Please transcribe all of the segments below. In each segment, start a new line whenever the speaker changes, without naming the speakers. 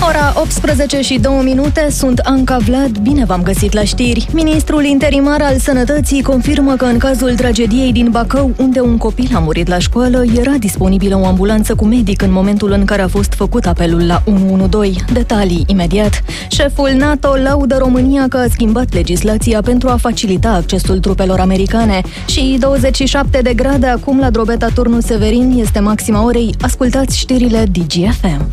Ora 18:02, sunt Anca Vlad, bine v-am găsit la știri. Ministrul interimar al Sănătății confirmă că în cazul tragediei din Bacău, unde un copil a murit la școală, era disponibilă o ambulanță cu medic în momentul în care a fost făcut apelul la 112. Detalii imediat. Șeful NATO laudă România că a schimbat legislația pentru a facilita accesul trupelor americane. Și 27 de grade acum la Drobeta Turnu Severin este maxima orei. Ascultați știrile DGFM.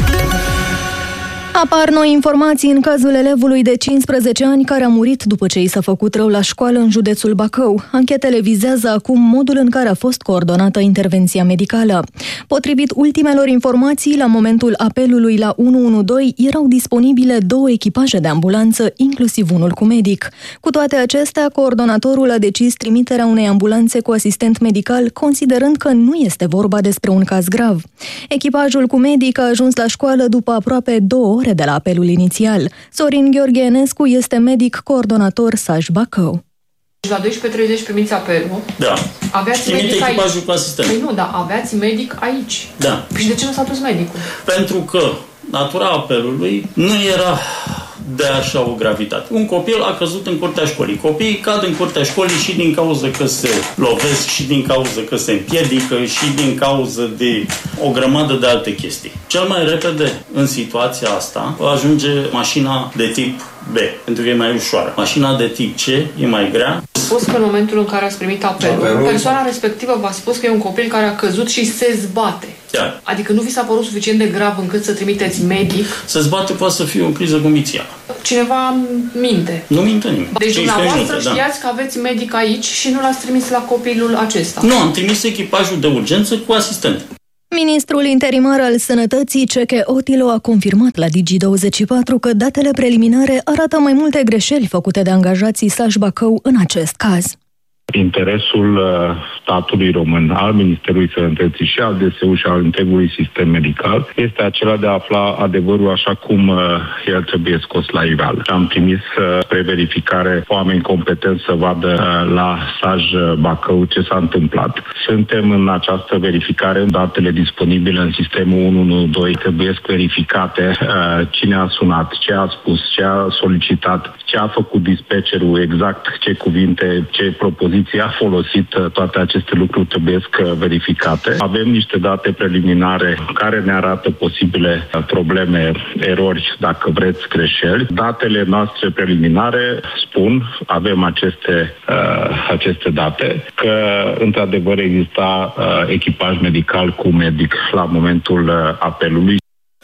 Apar noi informații în cazul elevului de 15 ani care a murit după ce i s-a făcut rău la școală în județul Bacău. Anchetele vizează acum modul în care a fost coordonată intervenția medicală. Potrivit ultimelor informații, la momentul apelului la 112 erau disponibile 2 echipaje de ambulanță, inclusiv unul cu medic. Cu toate acestea, coordonatorul a decis trimiterea unei ambulanțe cu asistent medical, considerând că nu este vorba despre un caz grav. Echipajul cu medic a ajuns la școală după aproape 2 ore de la apelul inițial. Sorin Gheorghe Enescu este medic coordonator SAJ Bacău.
La 12:30 primiți apelul.
Da.
Aveați
trimite
medic
echipajul
aici.
Cu asistent.
Păi nu, dar aveați medic aici.
Da.
Și de ce nu s-a dus medicul?
Pentru că natura apelului nu era de așa o gravitate. Un copil a căzut în curtea școlii. Copiii cad în curtea școlii și din cauza că se lovesc, și din cauza că se împiedică, și din cauza de o grămadă de alte chestii. Cel mai repede în situația asta ajunge mașina de tip B, pentru că e mai ușoară. Mașina de tip C e mai grea.
Spus că în momentul în care ați primit apelul, persoana respectivă v-a spus că e un copil care a căzut și se zbate.
Da.
Adică nu vi s-a părut suficient de grav încât să trimiteți medic?
Se zbate poate să fie o criză comițială.
Cineva minte.
Nu minte nimeni.
Deci dumneavoastră știați că aveți medic aici și nu l-ați trimis la copilul acesta?
Nu, am trimis echipajul de urgență cu asistent.
Ministrul interimar al Sănătății, Ceche Otilo, a confirmat la Digi24 că datele preliminare arată mai multe greșeli făcute de angajații SAJ Bacău în acest caz.
Interesul statului român, al Ministerului Sănătății și al DSU și al întregului sistem medical este acela de a afla adevărul așa cum el trebuie scos la iveală. Am trimis spre verificare oameni competenți să vadă la SAJ Bacău ce s-a întâmplat. Suntem în această verificare, datele disponibile în sistemul 112 trebuie verificate cine a sunat, ce a spus, ce a solicitat, ce a făcut dispatcherul, exact ce cuvinte, ce propoziții a folosit, toate aceste lucruri trebuie verificate. Avem niște date preliminare care ne arată posibile probleme, erori, dacă vreți, greșeli. Datele noastre preliminare spun, avem aceste date, că într-adevăr exista echipaj medical cu medic la momentul apelului.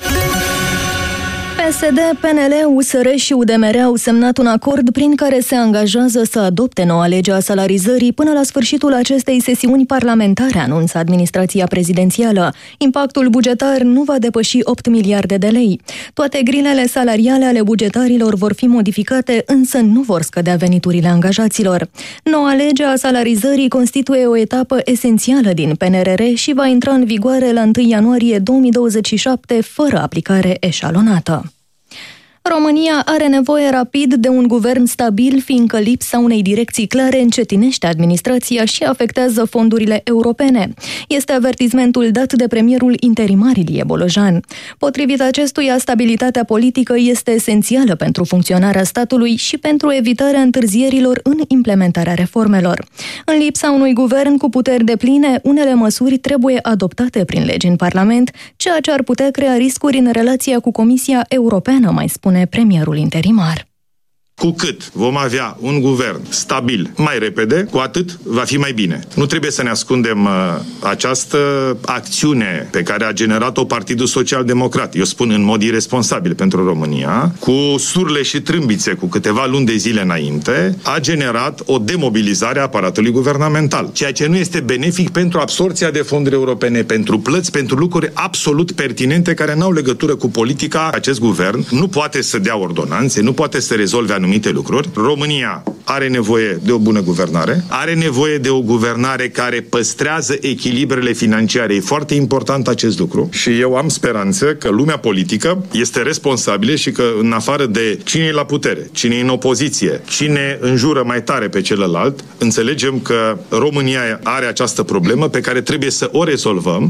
PSD, PNL, USR și UDMR au semnat un acord prin care se angajează să adopte noua lege a salarizării până la sfârșitul acestei sesiuni parlamentare, anunță administrația prezidențială. Impactul bugetar nu va depăși 8 miliarde de lei. Toate grilele salariale ale bugetarilor vor fi modificate, însă nu vor scădea veniturile angajaților. Noua lege a salarizării constituie o etapă esențială din PNRR și va intra în vigoare la 1 ianuarie 2027, fără aplicare eșalonată. România are nevoie rapid de un guvern stabil, fiindcă lipsa unei direcții clare încetinește administrația și afectează fondurile europene. Este avertismentul dat de premierul interimar Ilie Bolojan. Potrivit acestuia, stabilitatea politică este esențială pentru funcționarea statului și pentru evitarea întârzierilor în implementarea reformelor. În lipsa unui guvern cu puteri depline, unele măsuri trebuie adoptate prin legi în Parlament, ceea ce ar putea crea riscuri în relația cu Comisia Europeană, mai spune premierul interimar.
Cu cât vom avea un guvern stabil mai repede, cu atât va fi mai bine. Nu trebuie să ne ascundem această acțiune pe care a generat-o Partidul Social Democrat, eu spun în mod irresponsabil pentru România, cu surle și trâmbițe cu câteva luni de zile înainte, a generat o demobilizare a aparatului guvernamental, ceea ce nu este benefic pentru absorția de fonduri europene, pentru plăți, pentru lucruri absolut pertinente care n-au legătură cu politica. Acest guvern nu poate să dea ordonanțe, nu poate să rezolve anumite lucruri. România are nevoie de o bună guvernare, are nevoie de o guvernare care păstrează echilibrele financiare. E foarte important acest lucru și eu am speranță că lumea politică este responsabilă și că în afară de cine e la putere, cine e în opoziție, cine înjură mai tare pe celălalt, înțelegem că România are această problemă pe care trebuie să o rezolvăm.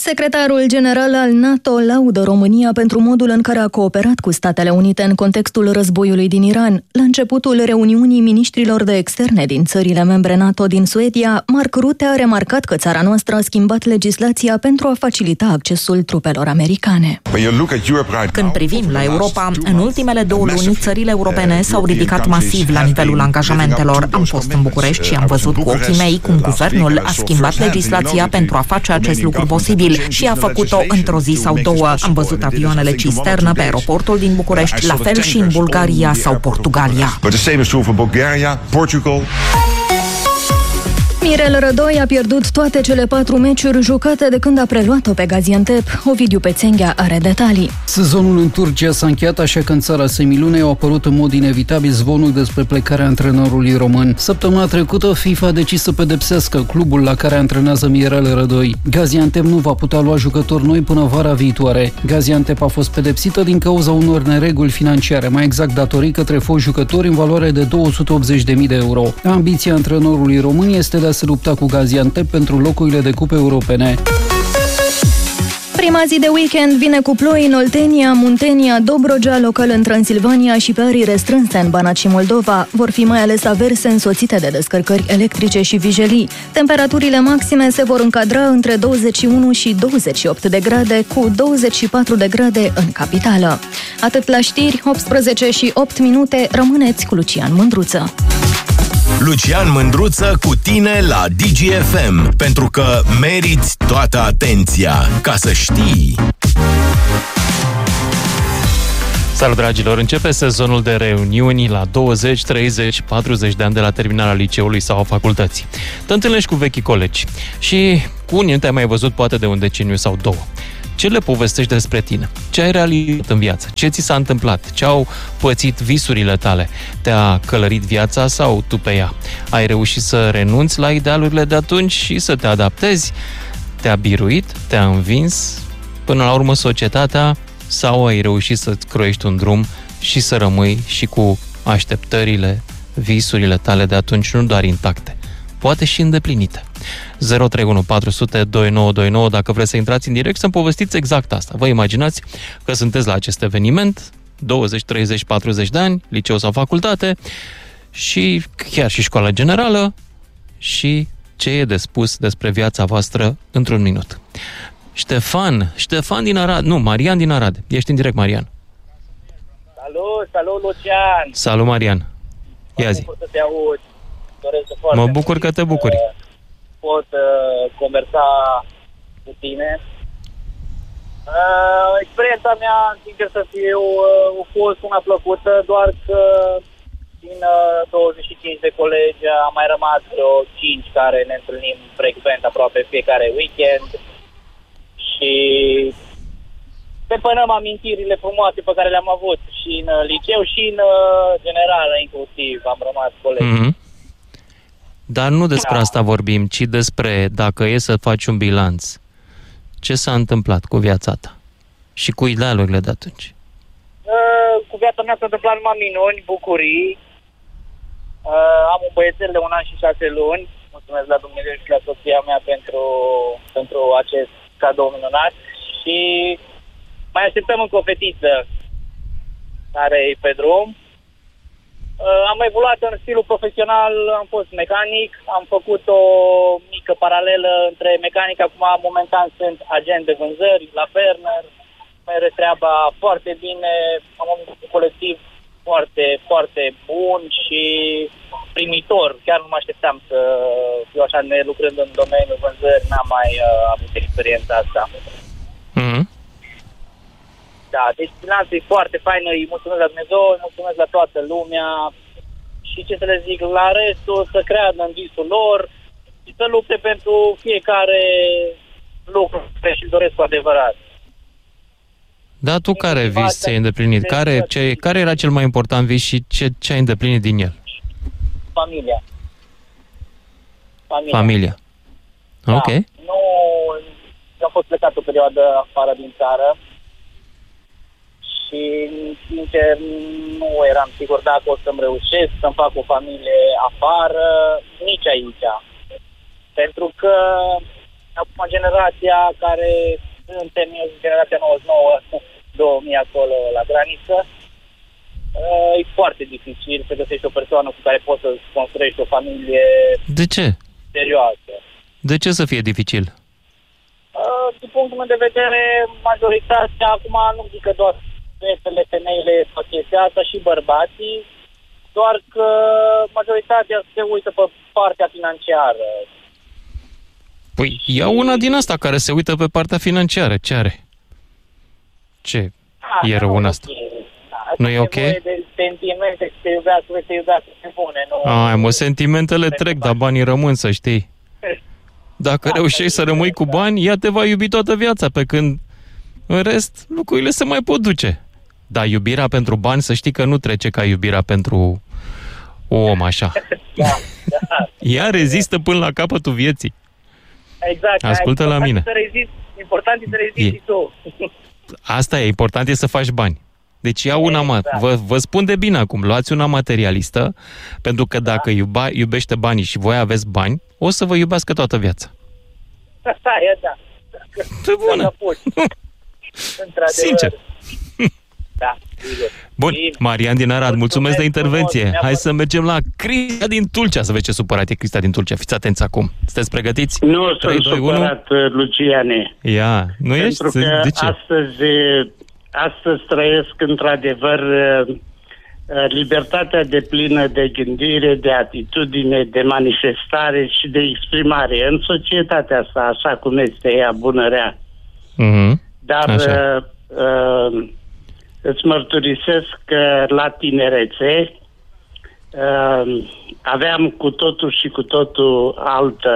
Secretarul general al NATO laudă România pentru modul în care a cooperat cu Statele Unite în contextul războiului din Iran. La începutul reuniunii miniștrilor de externe din țările membre NATO din Suedia, Mark Rutte a remarcat că țara noastră a schimbat legislația pentru a facilita accesul trupelor americane.
Când privim la Europa, în ultimele 2 luni, țările europene s-au ridicat masiv la nivelul angajamentelor. Am fost în București și am văzut cu ochii mei cum guvernul a schimbat legislația pentru a face acest lucru posibil și a făcut-o într-o zi sau 2. Am văzut avioanele cisternă pe aeroportul din București, la fel și în Bulgaria sau Portugalia.
Mirel Rădoi a pierdut toate cele 4 meciuri jucate de când a preluat-o pe Gaziantep. Ovidiu Pețenghea are detalii.
Sezonul în Turcia s-a încheiat, așa că în țara semilunei au apărut în mod inevitabil zvonul despre plecarea antrenorului român. Săptămâna trecută, FIFA a decis să pedepsească clubul la care antrenează Mirel Rădoi. Gaziantep nu va putea lua jucători noi până vara viitoare. Gaziantep a fost pedepsită din cauza unor nereguli financiare, mai exact datorii către foști jucători în valoare de 280.000 de euro. Ambiția antrenorului român este de a se lupta cu Gaziantep pentru locurile de cupe europene.
Prima zi de weekend vine cu ploi în Oltenia, Muntenia, Dobrogea, local în Transilvania și pe arii restrânse în Banat și Moldova. Vor fi mai ales averse însoțite de descărcări electrice și vijelii. Temperaturile maxime se vor încadra între 21 și 28 de grade, cu 24 de grade în capitală. Atât la știri, 18 și 8 minute, rămâneți cu Lucian Mândruță.
Lucian Mândruță cu tine la DGFM, pentru că meriți toată atenția, ca să știi.
Salut, dragilor! Începe sezonul de reuniuni la 20, 30, 40 de ani de la terminarea liceului sau a facultății. Te întâlnești cu vechii colegi și cu unii nu te-ai mai văzut poate de un deceniu sau 2. Ce le povestești despre tine? Ce ai realizat în viață? Ce ți s-a întâmplat? Ce au pățit visurile tale? Te-a călărit viața sau tu pe ea? Ai reușit să renunți la idealurile de atunci și să te adaptezi? Te-a biruit? Te-a învins? Până la urmă societatea? Sau ai reușit să-ți croiești un drum și să rămâi și cu așteptările, visurile tale de atunci nu doar intacte, poate și îndeplinite? 031 400 2929 dacă vreți să intrați în direct să-mi povestiți exact asta. Vă imaginați că sunteți la acest eveniment, 20, 30, 40 de ani, liceu sau facultate și chiar și școala generală, și ce e de spus despre viața voastră într-un minut. Ștefan din Arad, Marian din Arad. Ești în direct, Marian.
Salut Lucian.
Salut, Marian. Ia zi.
Mă bucur să te aud.
Mă bucur că te bucuri.
Pot conversa cu tine. Experiența mea, sincer să fiu, a fost una plăcută, doar că din 25 de colegi am mai rămas vreo 5 care ne întâlnim frecvent, aproape fiecare weekend, și depănăm amintirile frumoase pe care le-am avut și în liceu și în generală, inclusiv am rămas colegi. Mm-hmm.
Dar nu despre asta vorbim, ci despre dacă e să faci un bilanț. Ce s-a întâmplat cu viața ta? Și cu idealurile de atunci?
Cu viața mea s-a întâmplat numai minuni, bucurii. Am un băiețel de 1 an și 6 luni. Mulțumesc la Dumnezeu și la soția mea pentru acest cadou minunat. Și mai așteptăm încă o fetiță care e pe drum. Am evoluat în stilul profesional, am fost mecanic, am făcut o mică paralelă între mecanic, acum momentan sunt agent de vânzări la Ferner, merge treaba foarte bine, am un colectiv foarte, foarte bun și primitor, chiar nu mă așteptam să fiu așa, ne lucrând în domeniul vânzări, n-am mai avut experiența asta. Mm-hmm. Da, deci bilanțul e foarte fain, îi mulțumesc la Dumnezeu, îi mulțumesc la toată lumea și ce să le zic, la restul să creadă în visul lor și să lupte pentru fiecare lucru pe și doresc cu adevărat.
Da, tu care vis ți-ai îndeplinit? Care era cel mai important vis și ce ai îndeplinit din el? Familia.
Da,
ok.
Nu, am fost plecat o perioadă afară din țară și, sincer, nu eram sigur dacă o să-mi reușesc să-mi fac o familie afară, nici aici. Pentru că Acum generația care suntem, eu zic, generația 99-2000 acolo la graniță, e foarte dificil să găsești o persoană cu care poți să construiești o familie.
De ce?
Serioasă.
De ce să fie dificil?
Din punctul meu de vedere, majoritatea, acum nu zic că doar fetele, femeile fac chestia asta, și bărbații, doar că majoritatea se uită pe partea financiară.
Păi ia una din asta care se uită pe partea financiară. Ce are? Ce e rău în asta? Nu e ok?
De sentimente, să te iubească, se pune.
Ai, mă, sentimentele trec, dar banii rămân, să știi. Dacă reușești să rămâi cu bani, ea te va iubi toată viața, pe când în rest lucrurile se mai pot duce. Dar iubirea pentru bani, să știi că nu trece ca iubirea pentru om așa.
Da.
Ea rezistă până la capătul vieții.
Exact.
Ascultă la mine.
Important e să rezisti tu.
Asta e, important e să faci bani. Deci ia una, vă spun de bine acum, luați una materialistă, pentru că dacă iubește banii și voi aveți bani, o să vă iubească toată viața.
Asta e, da.
Pe bună. Sincer.
Da.
Bun, Marian din Arad, mulțumesc de intervenție. Hai să mergem la Cristia din Tulcea, să vezi ce supărat e Cristia din Tulcea. Fiți atenți acum. Sunteți pregătiți?
Nu sunt supărat, Luciane.
Ia, nu ești?
Pentru că
de ce?
astăzi trăiesc într-adevăr libertatea deplină de gândire, de atitudine, de manifestare și de exprimare în societatea asta, așa cum este ea, bună, rea. Dar îți mărturisesc că la tinerețe aveam cu totul și cu totul altă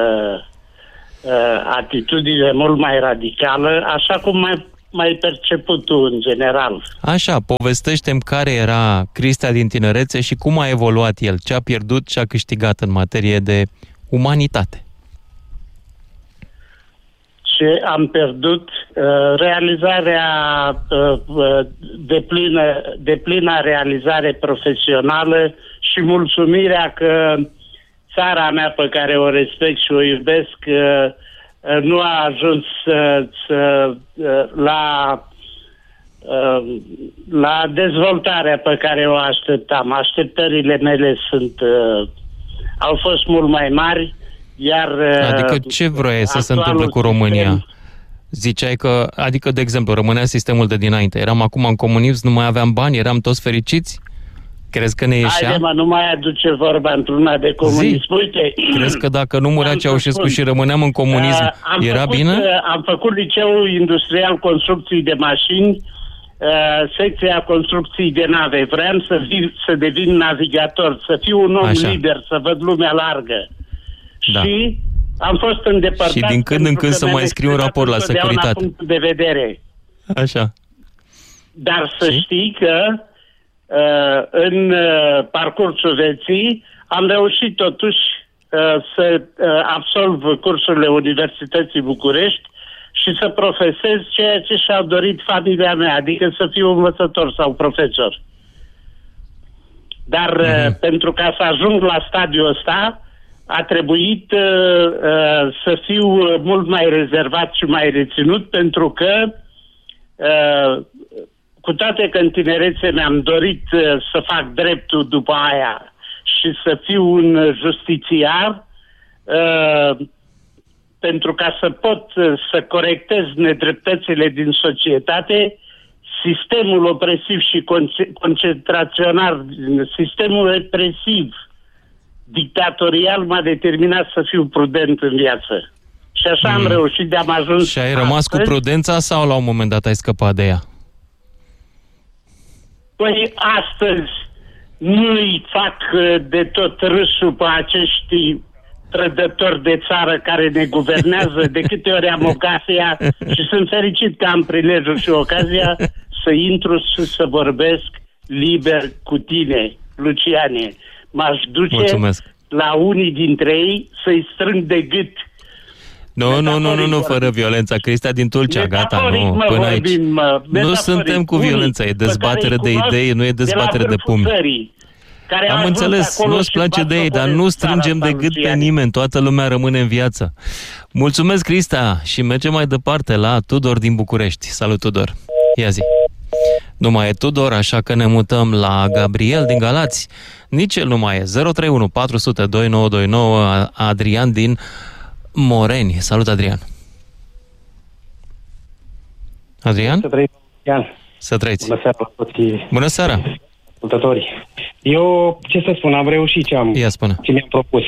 atitudine mult mai radicală, așa cum mai perceput tu în general.
Așa, povestește-mi care era Cristia din tinerețe și cum a evoluat el, ce a pierdut și a câștigat în materie de umanitate.
Ce am pierdut? Realizarea deplină realizare profesională și mulțumirea că țara mea, pe care o respect și o iubesc, nu a ajuns la dezvoltarea pe care o așteptam. Așteptările mele au fost mult mai mari, iar...
Adică ce vroiai să se întâmple cu România? Ziceai că, adică, de exemplu, rămânea sistemul de dinainte. Eram acum în comunism, nu mai aveam bani, eram toți fericiți? Crezi că ne ieșea?
Haide, mă, nu mai aduce vorba într-una de comunism. Uite,
crezi că dacă nu murea Ceaușescu și rămâneam în comunism, era bine?
Am făcut liceul industrial construcții de mașini, secția construcții de nave. Vreau să devin navigator, să fiu un om liber, să văd lumea largă. Da. Și am fost îndepărtat.
Și din când în când să mai scriu un raport la securitate.
Punctul de vedere.
Așa.
Dar să știi că în parcursul vieții am reușit totuși să absolv cursurile Universității București și să profesez ceea ce și-a dorit familia mea, adică să fiu învățător sau profesor. Dar pentru ca să ajung la stadiul ăsta, a trebuit să fiu mult mai rezervat și mai reținut, pentru că cu toate că în tinerețe mi-am dorit să fac dreptul după aia și să fiu un justițiar, pentru ca să pot să corectez nedreptățile din societate, sistemul opresiv și concentraționar, sistemul represiv, dictatorial m-a determinat să fiu prudent în viață. Și așa am reușit, de-am ajuns.
Și ai rămas cu prudența sau la un moment dat ai scăpat de ea?
Păi astăzi nu-i fac de tot râsul pe acești trădători de țară care ne guvernează. De câte ori am ocazia, și sunt fericit că am prilejul și ocazia să intru și să vorbesc liber cu tine, Luciane. M-aș duce la unii dintre ei să-i strâng de gât.
Nu, fără violența. Cristia din Tulcea, gata, nu, până aici. Nu suntem cu violența, e dezbatere de idei, nu e dezbatere de pumni.
care
am înțeles, nu-ți place de ei, dar nu strângem de gât pe nimeni, toată lumea rămâne în viață. Mulțumesc, Crista, și mergem mai departe la Tudor din București. Salut, Tudor. Ia zi. Nu mai e Tudor, așa că ne mutăm la Gabriel din Galați. Nici el nu mai e. 031 400 2929, Adrian din Moreni. Salut, Adrian. Adrian? Să trăiți.
Bună seara la toți.
Bună seara.
Ascultătorii. Eu, ce să spun, am reușit ce mi-am propus.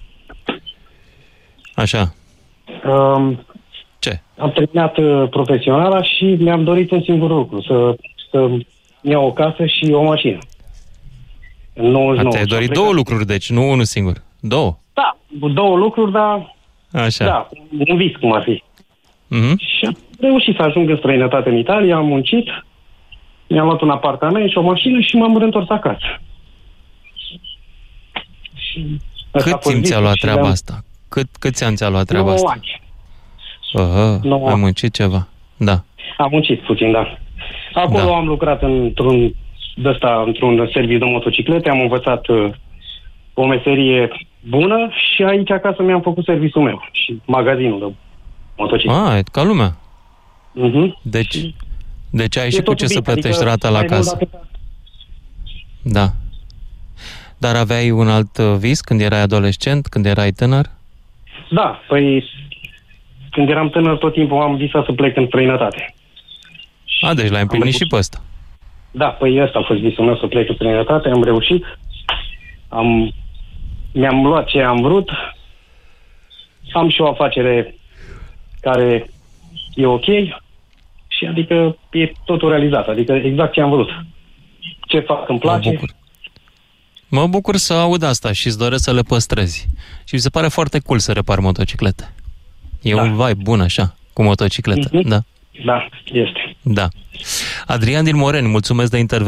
Așa. Ce?
Am terminat profesionala și mi-am dorit un singur lucru, să iau o casă și o mașină. În 99.
Te-ai dorit două lucruri, deci, nu unul singur. Două.
Da, două lucruri, dar
așa.
Da, un vis cum ar fi.
Mm-hmm.
Și am reușit să ajung în străinătate în Italia, am muncit, mi-am luat un apartament și o mașină și m-am întors acasă.
Cât timp ți-a luat treaba asta? Câți ani ți-a luat treaba asta? 9 ani. Ai muncit ceva? Da.
Am muncit puțin, da. Acolo am lucrat într-un serviciu de motociclete, am învățat o meserie bună și aici acasă mi-am făcut serviciul meu și magazinul de motociclete.
E ca lumea.
Uh-huh.
Deci ai și cu ce să plătești rata la casă. Da. Dar aveai un alt vis când erai adolescent, când erai tânăr?
Da, păi când eram tânăr tot timpul am visat să plec în străinătate.
Deci l-ai împlinit și pe ăsta.
Da, păi ăsta a fost visul meu, să plec în străinătate, am reușit. Mi-am luat ce am vrut. Am și o afacere care e ok și adică e totul realizat, adică exact ce am vrut. Ce fac îmi place.
Mă bucur să aud asta și îți doresc să le păstrezi. Și mi se pare foarte cool să repari motociclete. E un vibe bun așa, cu motociclete. Da.
Da, este.
Da. Adrian din Moreni, mulțumesc de intervenție.